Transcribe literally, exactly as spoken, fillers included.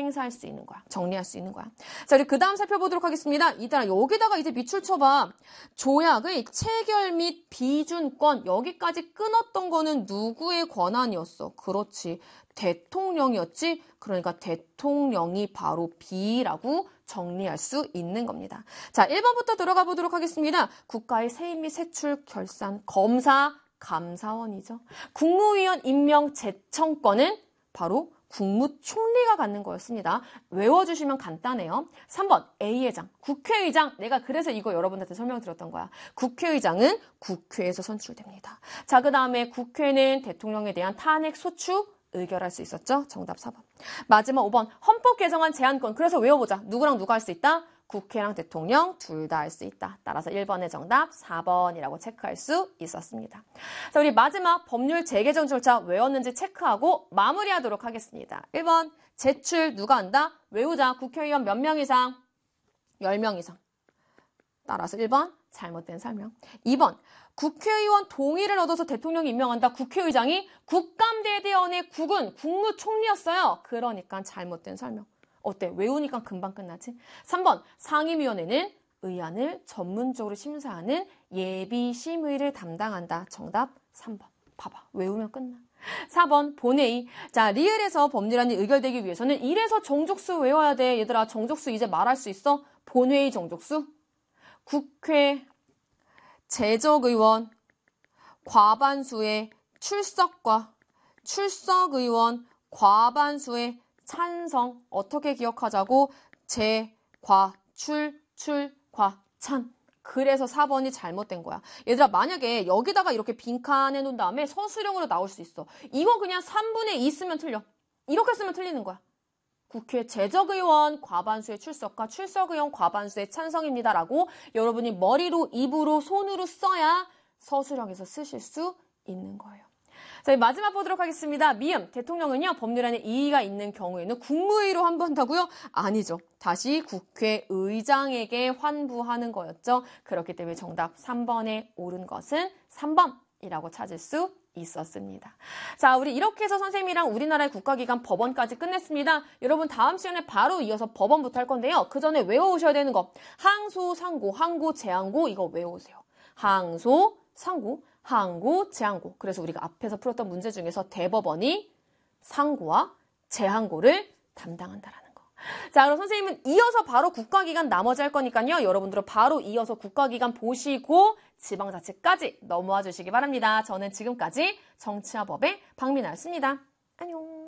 행사할 수 있는 거야. 정리할 수 있는 거야. 자, 우리 그 다음 살펴보도록 하겠습니다. 이따 여기다가 이제 밑줄 쳐봐. 조약의 체결 및 비준권, 여기까지 끊었던 거는 누구의 권한이었어? 그렇지. 대통령이었지? 그러니까 대통령이 바로 B라고 정리할 수 있는 겁니다. 자, 일 번부터 들어가 보도록 하겠습니다. 국가의 세입 및 세출 결산, 검사, 감사원이죠. 국무위원 임명 제청권은 바로 국무총리가 갖는 거였습니다. 외워주시면 간단해요. 삼 번 A회장, 국회의장. 내가 그래서 이거 여러분한테 설명드렸던 거야. 국회의장은 국회에서 선출됩니다. 자, 그 다음에 국회는 대통령에 대한 탄핵 소추 의결할 수 있었죠. 정답 사 번. 마지막 오 번 헌법 개정안 제안권. 그래서 외워보자. 누구랑 누가 할 수 있다? 국회랑 대통령 둘 다 할 수 있다. 따라서 일 번의 정답 사 번이라고 체크할 수 있었습니다. 자, 우리 마지막 법률 재개정 절차 외웠는지 체크하고 마무리하도록 하겠습니다. 일 번 제출 누가 한다? 외우자. 국회의원 몇 명 이상? 열 명 이상. 따라서 일 번 잘못된 설명. 이 번 국회의원 동의를 얻어서 대통령이 임명한다. 국회의장이 국감대대원의 국은 국무총리였어요. 그러니까 잘못된 설명. 어때? 외우니까 금방 끝나지? 삼 번 상임위원회는 의안을 전문적으로 심사하는 예비심의를 담당한다. 정답 삼 번. 봐봐. 외우면 끝나. 사 번 본회의. 자, 리을에서 법률안이 의결되기 위해서는 일에서 정족수 외워야 돼. 얘들아, 정족수 이제 말할 수 있어? 본회의 정족수. 국회 재적의원 과반수의 출석과 출석의원 과반수의 찬성. 어떻게 기억하자고? 재, 과, 출, 출, 과, 찬. 그래서 사 번이 잘못된 거야. 얘들아, 만약에 여기다가 이렇게 빈칸해 놓은 다음에 서술형으로 나올 수 있어. 이거 그냥 삼분의 이 쓰면 틀려. 이렇게 쓰면 틀리는 거야. 국회 재적의원 과반수의 출석과 출석의원 과반수의 찬성입니다라고 여러분이 머리로, 입으로, 손으로 써야 서술형에서 쓰실 수 있는 거예요. 자, 마지막 보도록 하겠습니다. 미음, 대통령은요, 법률안에 이의가 있는 경우에는 국무회의로 환부한다고요? 아니죠. 다시 국회의장에게 환부하는 거였죠. 그렇기 때문에 정답 삼 번에 옳은 것은 삼 번이라고 찾을 수 있었습니다. 자, 우리 이렇게 해서 선생님이랑 우리나라의 국가기관 법원까지 끝냈습니다. 여러분 다음 시간에 바로 이어서 법원부터 할 건데요. 그 전에 외워오셔야 되는 거. 항소, 상고, 항고, 재항고 이거 외우세요. 항소, 상고, 항고, 재항고. 그래서 우리가 앞에서 풀었던 문제 중에서 대법원이 상고와 재항고를 담당한다라는 거. 자, 그럼 선생님은 이어서 바로 국가기관 나머지 할 거니까요. 여러분들은 바로 이어서 국가기관 보시고 지방자치까지 넘어와 주시기 바랍니다. 저는 지금까지 정치와법의 박민아였습니다. 안녕.